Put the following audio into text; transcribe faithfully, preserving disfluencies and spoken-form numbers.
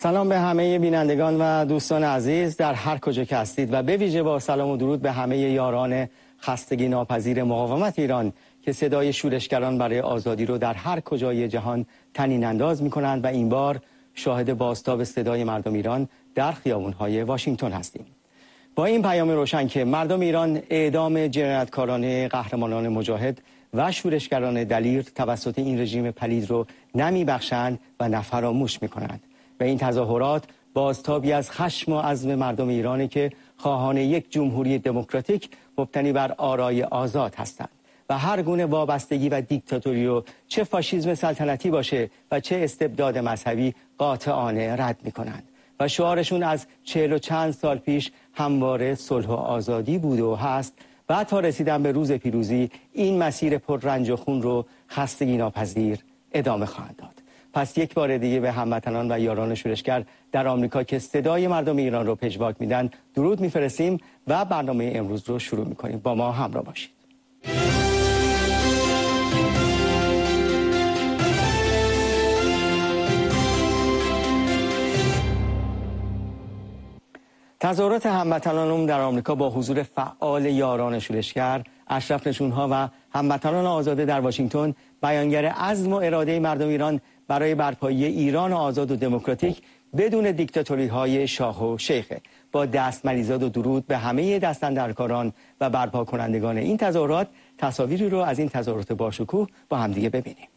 سلام به همه بینندگان و دوستان عزیز در هر کجا که هستید و به ویژه با سلام و درود به همه یاران خستگی ناپذیر مقاومت ایران که صدای شورشگران برای آزادی رو در هر کجای جهان طنین انداز می‌کنند و این بار شاهد بازتاب صدای مردم ایران در خیابان‌های واشنگتن هستیم. با این پیام روشن که مردم ایران اعدام جنایتکارانه قهرمانان مجاهد و شورشگران دلیر توسط این رژیم پلید رو نمیبخشند و نه فراموش می‌کنند. و این تظاهرات بازتابی از خشم و عزم مردم ایرانی که خواهان یک جمهوری دموکراتیک مبتنی بر آرای آزاد هستند و هر گونه وابستگی و دیکتاتوری رو چه فاشیسم سلطنتی باشه و چه استبداد مذهبی قاطعانه رد می‌کنند و شعارشون از چهل و چند سال پیش همواره صلح و آزادی بوده و هست و تا رسیدن به روز پیروزی این مسیر پر رنج و خون رو خستگی ناپذیر ادامه خواهند داد. پس یک بار دیگه به هموطنان و یاران شورشگر در آمریکا که صدای مردم ایران رو پژواک میدن درود میفرستیم و برنامه امروز رو شروع میکنیم. با ما همراه باشید. تظاهرات هموطنانم در آمریکا با حضور فعال یاران شورشگر، اشرف نشونها و هموطنان آزاده در واشنگتن بیانگر عزم و اراده مردم ایران برای برپایی ایران آزاد و دموکراتیک بدون دیکتاتوری های شاه و شیخه. با دست مریزاد و درود به همه دستاندرکاران و برپا کنندگان این تظاهرات، تصاویری رو از این تظاهرات باشکوه با همدیگه ببینیم.